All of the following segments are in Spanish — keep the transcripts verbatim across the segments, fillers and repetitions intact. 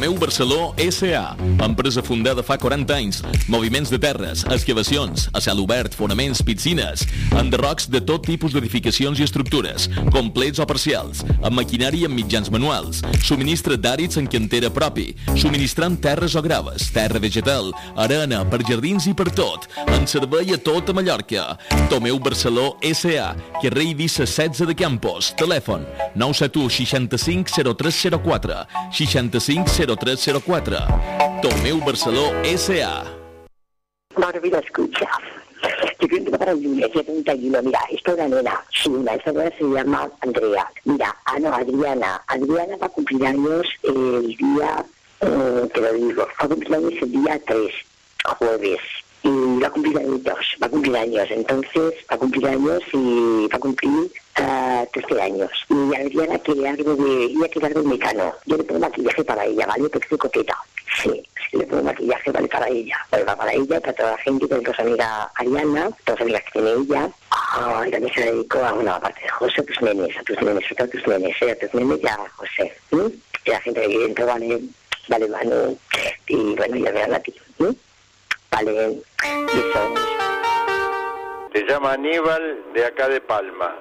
Tomeu Barceló S A, empresa fundada fa quaranta anys. Moviments de terres, excavacions, a cel obert, fonaments, piscines, enderrocs de tot tipus d'edificacions i estructures, complets o parcials, amb maquinari i amb mitjans manuals. Subministra d'àrids en cantera propi, subministrant terres o graves, terra vegetal, arena, per jardins i per tot. En servei a tota Mallorca. Tomeu Barceló S A, carrer Eivissa setze de Campos. Telèfon nou set u seixanta-cinc zero tres zero quatre, seixanta-cinc zero tres zero quatre. Tomeu Barceló S A. Maravilla, escucha. Te cuento para el lunes, ya treinta y uno. Mira, esta es una nena. Sí, una, esta nena se llama Andrea. Mira, ah, no, Adriana. Adriana va a cumplir años el día, eh, te lo digo, va a cumplir años el día tres, jueves. Y va a cumplir años, va a cumplir años, entonces va a cumplir años y va a cumplir uh, trece años. Y Adriana quiere algo de, ella quiere algo de Mecano. Yo le pongo maquillaje para ella, ¿vale? Porque soy coqueta. Sí, sí le pongo maquillaje, vale, para ella. Vale, va para ella, para toda la gente, para su amiga Ariana, todas las amigas que tiene ella. Ah, y también se la dedico a una parte de José, a tus nenes, a tus nenes, a tus nenes, ¿eh? A tus nenes y a José. ¿eh? Y la gente de aquí dentro, vale, vale, Manu. Y bueno, ya vean a ti, ¿eh? Vale, eso. Se llama Aníbal, de acá de Palma.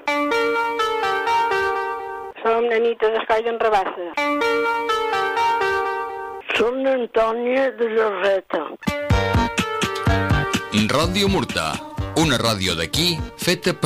Som nenites d'Escall d'en Rabassa. Som n'Antònia de Jorreta. Ràdio Murta, una ràdio d'aquí feta per